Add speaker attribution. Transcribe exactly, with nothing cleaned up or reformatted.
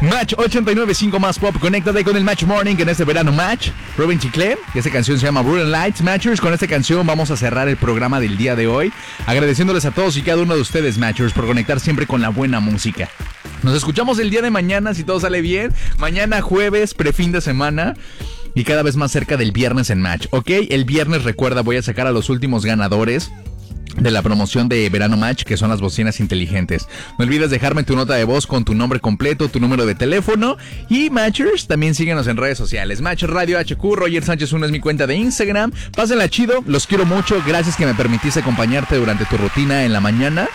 Speaker 1: Match ochenta y nueve punto cinco más pop. Conéctate con el Match Morning en este verano Match. Robin Chiclé, y esta canción se llama Brutal Lights. Matchers, con esta canción vamos a cerrar el programa del día de hoy, agradeciéndoles a todos y cada uno de ustedes, Matchers, por conectar siempre con la buena música. Nos escuchamos el día de mañana, si todo sale bien. Mañana jueves, prefin de semana, y cada vez más cerca del viernes en Match, ¿ok? El viernes, recuerda, voy a sacar a los últimos ganadores de la promoción de Verano Match, que son las bocinas inteligentes. No olvides dejarme tu nota de voz con tu nombre completo, tu número de teléfono. Y Matchers, también síguenos en redes sociales. Match Radio H Q, Roger Sánchez uno es mi cuenta de Instagram. Pásenla chido, los quiero mucho. Gracias que me permitiste acompañarte durante tu rutina en la mañana.